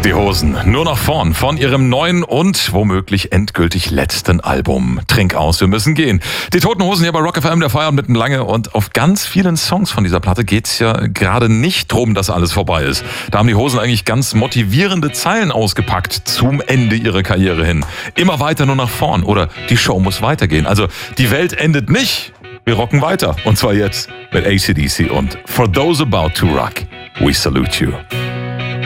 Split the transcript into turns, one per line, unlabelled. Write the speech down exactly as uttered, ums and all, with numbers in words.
Die Hosen, nur nach vorn, von ihrem neuen und womöglich endgültig letzten Album. Trink aus, wir müssen gehen. Die Toten Hosen hier bei Rock F M, der Feierabend mit dem Lange. Und auf ganz vielen Songs von dieser Platte geht's ja gerade nicht drum, dass alles vorbei ist. Da haben die Hosen eigentlich ganz motivierende Zeilen ausgepackt zum Ende ihrer Karriere hin. Immer weiter nur nach vorn oder die Show muss weitergehen. Also die Welt endet nicht, wir rocken weiter. Und zwar jetzt mit A C D C und For Those About to Rock, we salute you.